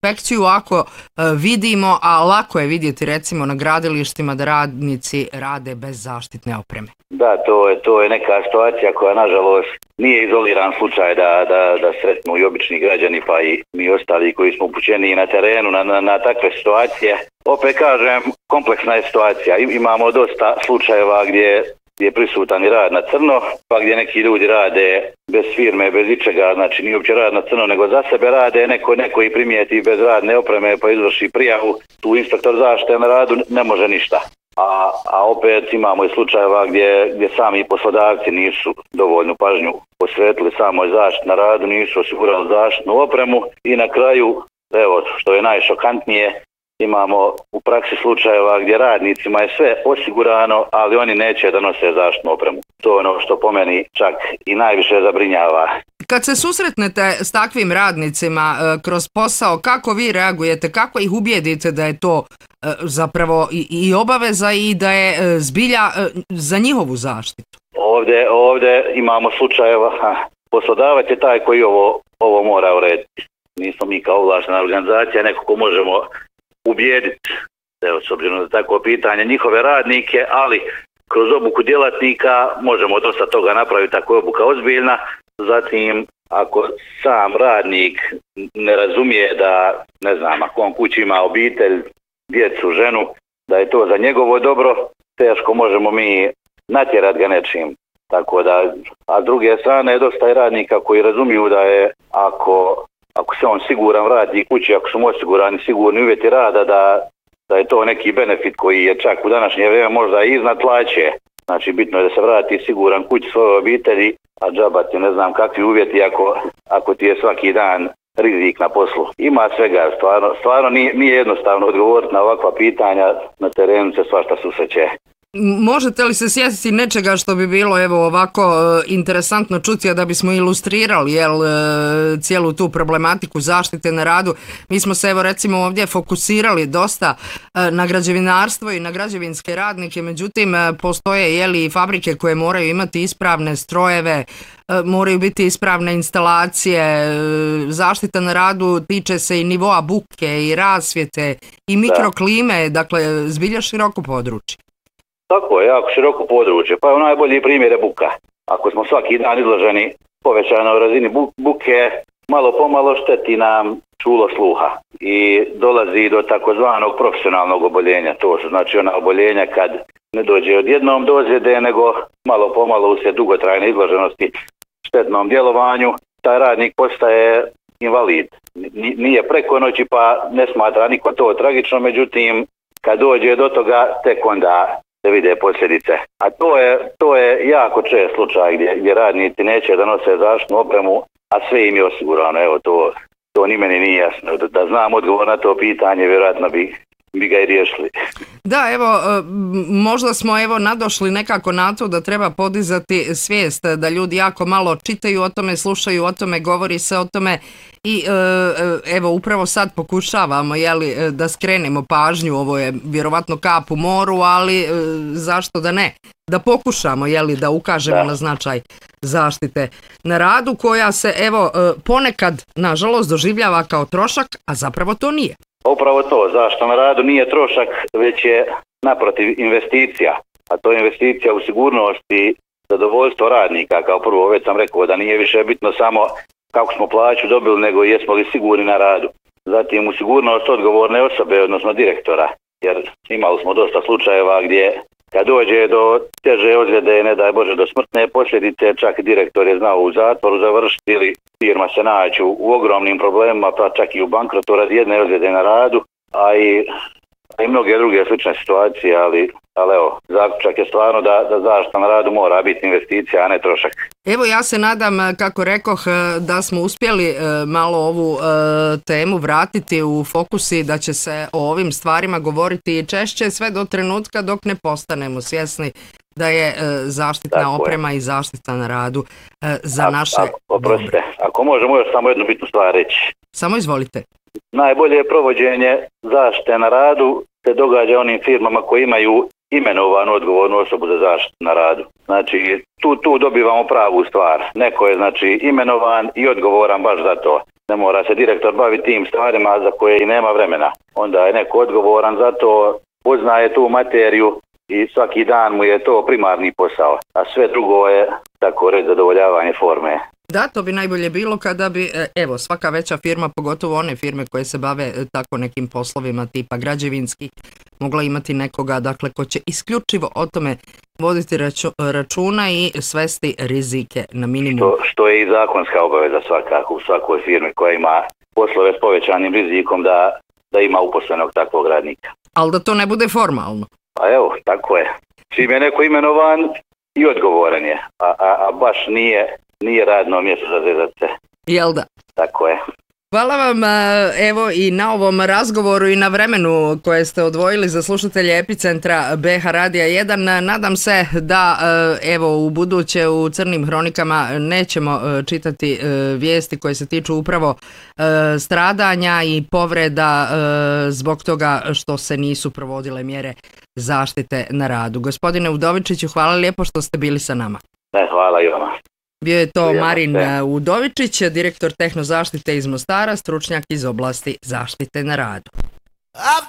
inspekciju ako vidimo, a lako je vidjeti recimo na gradilištima da radnici rade bez zaštitne opreme? Da, to je neka situacija koja nažalost nije izoliran slučaj da sretnu i obični građani pa i mi ostali koji smo upućeni na terenu na takve situacije. Opet kažem, kompleksna je situacija. Imamo dosta slučajeva gdje je prisutan i rad na crno, pa gdje neki ljudi rade bez firme, bez ičega, znači nije uopće rad na crno, nego za sebe rade, neko i primijeti bez radne opreme pa izvrši prijavu, tu inspektor zaštite na radu ne može ništa. A opet imamo i slučajeva gdje sami poslodavci nisu dovoljnu pažnju posvetili samoj zaštiti na radu, nisu osigurali zaštitnu opremu i na kraju, evo što je najšokantnije, imamo u praksi slučajeva gdje radnicima je sve osigurano, ali oni neće da nose zaštitnu opremu. To je ono što po meni čak i najviše zabrinjava. Kad se susretnete s takvim radnicima kroz posao, kako vi reagujete, kako ih ubijedite da je to zapravo i obaveza i da je zbilja za njihovu zaštitu? Ovdje imamo slučajeva, poslodavac je taj koji ovo mora urediti. Nismo mi kao ovlaštena organizacija, neko ko možemo ubijediti, evo s obzirom na takvo pitanje, njihove radnike, ali kroz obuku djelatnika možemo dosta toga napraviti ako je obuka ozbiljna. Zatim, ako sam radnik ne razumije da, ne znam, ako on kući ima obitelj, djecu, ženu, da je to za njegovo dobro, teško možemo mi natjerati ga nečim. Tako da, a s druge strane je dosta i radnika koji razumiju da je, ako se on siguran vrati kući, ako su mu osigurani sigurni uvjeti rada, da je to neki benefit koji je čak u današnje vrijeme možda i iznad plaće. Znači bitno je da se vrati siguran kući svoje obitelji, a džaba ti ne znam kakvi uvjeti ako ti je svaki dan rizik na poslu. Ima svega, stvarno nije jednostavno odgovoriti na ovakva pitanja, na terenu se svašta susreće. Možete li se sjetiti nečega što bi bilo evo ovako interesantno čuti, a da bismo ilustrirali cijelu tu problematiku zaštite na radu? Mi smo se evo recimo ovdje fokusirali dosta na građevinarstvo i na građevinske radnike, međutim postoje i fabrike koje moraju imati ispravne strojeve, moraju biti ispravne instalacije, zaštita na radu tiče se i nivoa buke i rasvjete i mikroklime, dakle zbilja široko područje. Tako je, jako široko područje. Pa najbolji primjer je buka. Ako smo svaki dan izloženi povećanoj razini buke, malo pomalo šteti nam čulo sluha i dolazi do takozvanog profesionalnog oboljenja. To su znači ona oboljenja kad ne dođe odjednom do ozljede, nego malo pomalo uslijed dugotrajne izloženosti štetnom djelovanju, taj radnik postaje invalid. Nije preko noći pa ne smatra niko to tragično, međutim kad dođe do toga tek onda se vide posljedice. A to je jako čest slučaj gdje radnici neće da nose zaštitnu opremu, a sve im je osigurano. Evo to ni meni nije jasno. Da znam odgovor na to pitanje, vjerojatno bi ga i riješili. Da, evo, možda smo nadošli nekako na to da treba podizati svijest, da ljudi jako malo čitaju o tome, slušaju o tome, govori se o tome i evo upravo sad pokušavamo da skrenemo pažnju, ovo je vjerovatno kap u moru, ali zašto da ne? Da pokušamo da ukažemo na značaj zaštite na radu koja se ponekad nažalost doživljava kao trošak, a zapravo to nije. Upravo to, zaštita na radu nije trošak, već je naprotiv investicija, a to je investicija u sigurnosti, zadovoljstvo radnika. Kao prvo, već sam rekao da nije više bitno samo kako smo plaću dobili, nego jesmo li sigurni na radu. Zatim u sigurnost odgovorne osobe, odnosno direktora, jer imali smo dosta slučajeva gdje kad dođe do teže ozljede, ne daj Bože do smrtne posljedice, čak i direktor je znao u zatvoru završiti ili firma se naći u ogromnim problemima, pa čak i u bankrotu radi jedne ozljede na radu, a i mnoge druge slične situacije, ali evo, zaključak je stvarno da zaštita na radu mora biti investicija, a ne trošak. Evo ja se nadam, kako rekoh, da smo uspjeli malo ovu temu vratiti u fokus i da će se o ovim stvarima govoriti češće, sve do trenutka dok ne postanemo svjesni da je zaštitna oprema i zaštita na radu za naše dobre. Ako možemo još samo jednu bitnu stvar reći. Samo izvolite. Najbolje provođenje zaštite na radu se događa onim firmama koji imaju imenovanu odgovornu osobu za zaštitu na radu. Znači, tu dobivamo pravu stvar. Neko je znači imenovan i odgovoran baš za to. Ne mora se direktor baviti tim stvarima za koje i nema vremena. Onda je neko odgovoran za to, poznaje tu materiju i svaki dan mu je to primarni posao. A sve drugo je, tako reći, zadovoljavanje forme. Da, to bi najbolje bilo kada bi, evo, svaka veća firma, pogotovo one firme koje se bave tako nekim poslovima tipa građevinskih, mogla imati nekoga, dakle, ko će isključivo o tome voditi računa i svesti rizike na minimum. Što je i zakonska obaveza svakako u svakoj firmi koja ima poslove s povećanim rizikom da ima uposlenog takvog radnika. Ali da to ne bude formalno. Pa evo, tako je. Čim je neko imenovan i odgovoran je, a baš nije radno mjesto za zezat. Jel da? Tako je. Hvala vam evo i na ovom razgovoru i na vremenu koje ste odvojili za slušatelje Epicentra BH Radija 1. Nadam se da evo u buduće u Crnim hronikama nećemo čitati vijesti koje se tiču upravo stradanja i povreda zbog toga što se nisu provodile mjere zaštite na radu. Gospodine Udovičiću, hvala lijepo što ste bili sa nama. Hvala i vama. Bio je to Marin Udovičić, direktor tehnozaštite iz Mostara, stručnjak iz oblasti zaštite na radu.